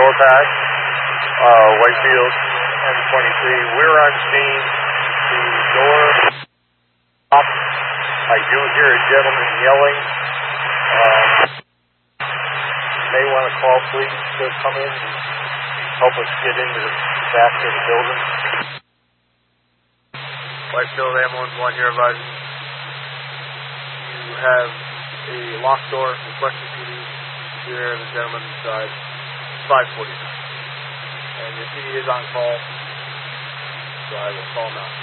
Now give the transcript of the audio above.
Pass, Whitefield, M23. We're on scene. The door up. I do hear a gentleman yelling. You may want to call police to come in and help us get into the back of the building. Whitefield, ambulance 1 here advising. You have a locked door, requesting PD. Here, the gentleman inside. 540. And your PD is on call, so I will call now.